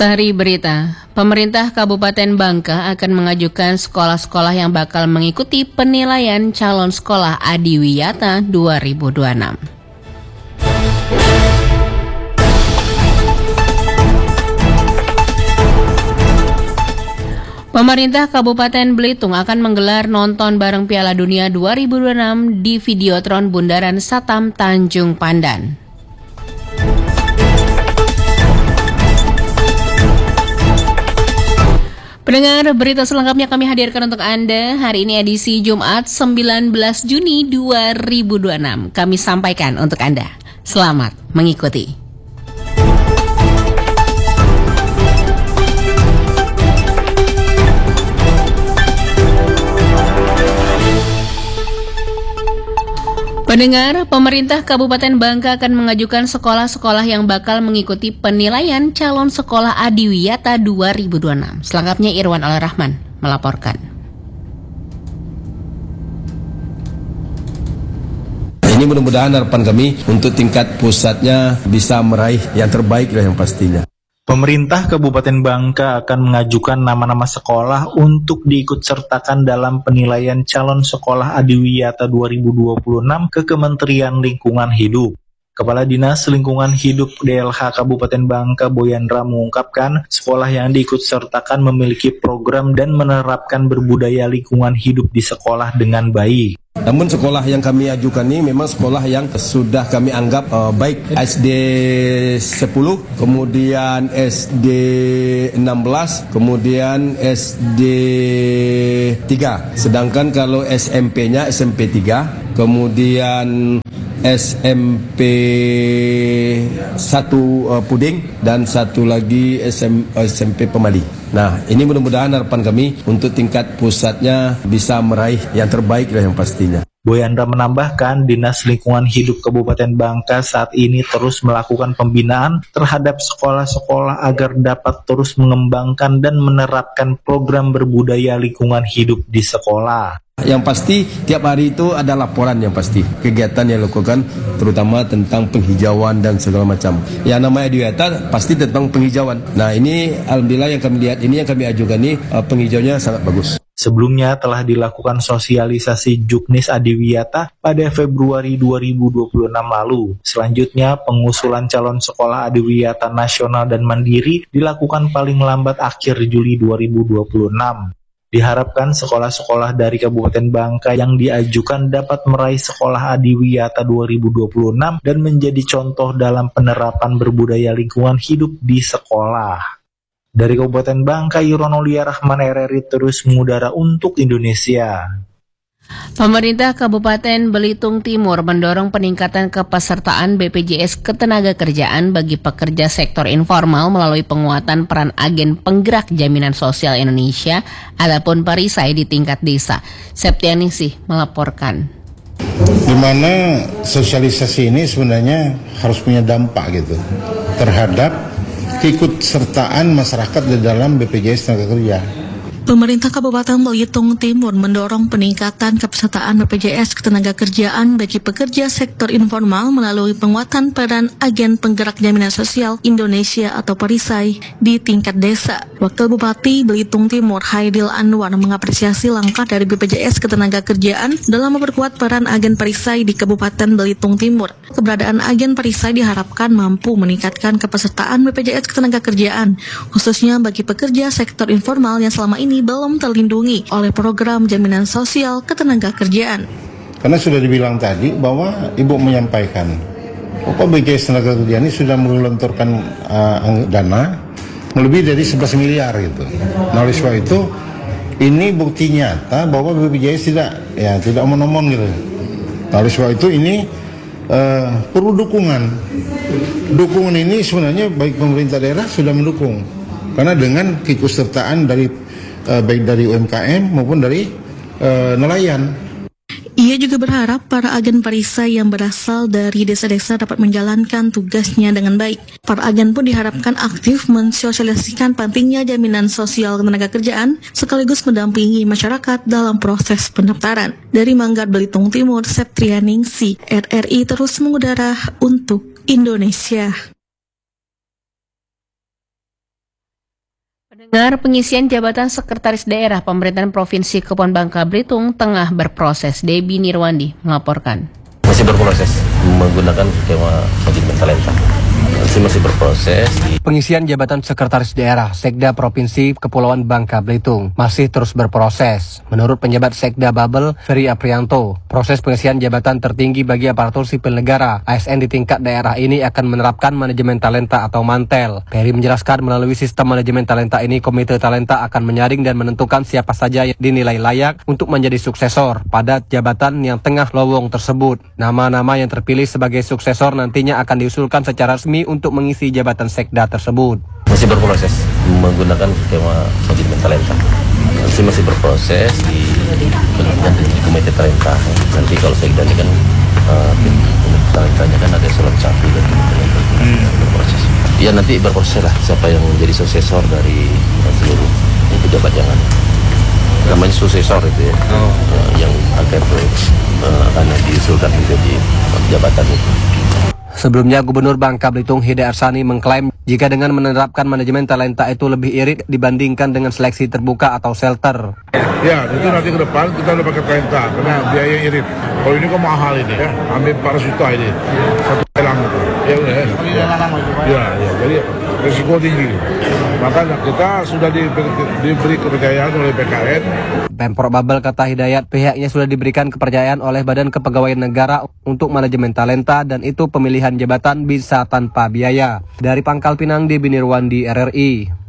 Sehari berita, pemerintah Kabupaten Bangka akan mengajukan sekolah-sekolah yang bakal mengikuti penilaian calon sekolah Adiwiyata 2026. Pemerintah Kabupaten Belitung akan menggelar nonton bareng Piala Dunia 2026 di Videotron Bundaran Satam Tanjung Pandan. Pendengar, berita selengkapnya kami hadirkan untuk Anda hari ini edisi Jumat 19 Juni 2026. Kami sampaikan untuk Anda. Selamat mengikuti. Pendengar, pemerintah Kabupaten Bangka akan mengajukan sekolah-sekolah yang bakal mengikuti penilaian calon sekolah Adiwiyata 2026. Selengkapnya Irwan Al-Rahman melaporkan. Ini mudah-mudahan harapan kami untuk tingkat pusatnya bisa meraih yang terbaik lah yang pastinya. Pemerintah Kabupaten Bangka akan mengajukan nama-nama sekolah untuk diikutsertakan dalam penilaian calon sekolah Adiwiyata 2026 ke Kementerian Lingkungan Hidup. Kepala Dinas Lingkungan Hidup DLH Kabupaten Bangka Boyandra mengungkapkan sekolah yang diikutsertakan memiliki program dan menerapkan berbudaya lingkungan hidup di sekolah dengan baik. Namun sekolah yang kami ajukan ini memang sekolah yang sudah kami anggap baik. SD 10, kemudian SD 16, kemudian SD 3. Sedangkan kalau SMP-nya SMP 3, kemudian SMP 1 Puding dan satu lagi SMP Pemali. Nah, ini mudah-mudahan harapan kami untuk tingkat pusatnya bisa meraih yang terbaik lah yang pastinya. Boyandra menambahkan, Dinas Lingkungan Hidup Kabupaten Bangka saat ini terus melakukan pembinaan terhadap sekolah-sekolah agar dapat terus mengembangkan dan menerapkan program berbudaya lingkungan hidup di sekolah. Yang pasti tiap hari itu ada laporan yang pasti kegiatan yang dilakukan terutama tentang penghijauan dan segala macam. Yang namanya Adiwiyata pasti tentang penghijauan. Nah ini alhamdulillah yang kami lihat ini yang kami ajukan ini penghijauannya sangat bagus. Sebelumnya telah dilakukan sosialisasi Juknis Adiwiyata pada Februari 2026 lalu. Selanjutnya pengusulan calon sekolah Adiwiyata nasional dan mandiri dilakukan paling lambat akhir Juli 2026. Diharapkan sekolah-sekolah dari Kabupaten Bangka yang diajukan dapat meraih sekolah Adiwiyata 2026 dan menjadi contoh dalam penerapan berbudaya lingkungan hidup di sekolah. Dari Kabupaten Bangka, Yuronolia Rahman RRI terus mengudara untuk Indonesia. Pemerintah Kabupaten Belitung Timur mendorong peningkatan kepesertaan BPJS Ketenagakerjaan bagi pekerja sektor informal melalui penguatan peran agen penggerak jaminan sosial Indonesia ataupun perisai di tingkat desa. Septianingsih melaporkan. Di mana sosialisasi ini sebenarnya harus punya dampak gitu terhadap keikutsertaan masyarakat di dalam BPJS Tenaga Pemerintah Kabupaten Belitung Timur mendorong peningkatan kepesertaan BPJS Ketenagakerjaan bagi pekerja sektor informal melalui penguatan peran agen penggerak jaminan sosial Indonesia atau perisai di tingkat desa. Wakil Bupati Belitung Timur Haidil Anwar mengapresiasi langkah dari BPJS Ketenagakerjaan dalam memperkuat peran agen perisai di Kabupaten Belitung Timur. Keberadaan agen perisai diharapkan mampu meningkatkan kepesertaan BPJS Ketenagakerjaan, khususnya bagi pekerja sektor informal yang selama ini belum terlindungi oleh program jaminan sosial ketenagakerjaan. Karena sudah dibilang tadi bahwa Ibu menyampaikan bahwa BPJS Tenagakerjaan ini sudah menggelontorkan dana lebih dari 11 miliar gitu. Nah oleh sebab itu ini bukti nyata bahwa BPJS tidak omong-omong gitu. Nah oleh sebab itu ini perlu dukungan. Dukungan ini sebenarnya baik pemerintah daerah sudah mendukung karena dengan keikutsertaan dari baik dari UMKM maupun dari nelayan. Ia juga berharap para agen perisai yang berasal dari desa-desa dapat menjalankan tugasnya dengan baik. Para agen pun diharapkan aktif mensosialisasikan pentingnya jaminan sosial ketenagakerjaan sekaligus mendampingi masyarakat dalam proses pendaftaran. Dari Manggar Belitung Timur, Septrianingsih, RRI terus mengudara untuk Indonesia. Pendengar, pengisian jabatan Sekretaris Daerah Pemerintahan Provinsi Kepulauan Bangka Belitung tengah berproses. Debbie Nirwandi melaporkan. Masih berproses menggunakan skema manajemen talenta. Masih berproses. Pengisian jabatan Sekretaris Daerah Sekda Provinsi Kepulauan Bangka Belitung masih terus berproses. Menurut penjabat Sekda Babel, Ferry Aprianto, proses pengisian jabatan tertinggi bagi aparatur sipil negara ASN di tingkat daerah ini akan menerapkan manajemen talenta atau mantel. Ferry menjelaskan melalui sistem manajemen talenta ini, Komite Talenta akan menyaring dan menentukan siapa saja yang dinilai layak untuk menjadi suksesor pada jabatan yang tengah lowong tersebut. Nama-nama yang terpilih sebagai suksesor nantinya akan diusulkan secara resmi untuk mengisi jabatan sekda tersebut. Masih berproses menggunakan skema manajemen talenta. Masih berproses di Komite Talenta. Nanti kalau sekda ini kan talentanya kan ada eselon 1 dan berproses. Ya nanti berproses lah siapa yang menjadi suksesor dari seluruh pejabat yang ada. Namanya suksesor itu ya, yang akan diusulkan menjadi jabatan itu. Sebelumnya, Gubernur Bangka Belitung Hidayat Arsani mengklaim jika dengan menerapkan manajemen talenta itu lebih irit dibandingkan dengan seleksi terbuka atau shelter. Ya, itu nanti ke depan kita udah pakai talenta karena biaya irit. Kalau ini kok mahal ini ya, hampir 400 juta ini satu lelang itu. Ya udah ya. Jadi risiko tinggi. Makanya kita sudah diberi kepercayaan oleh PKN. Pemprov Babel, kata Hidayat, pihaknya sudah diberikan kepercayaan oleh Badan Kepegawaian Negara untuk manajemen talenta dan itu pemilihan jabatan bisa tanpa biaya. Dari Pangkal Pinang, Debbie Nirwandi, RRI.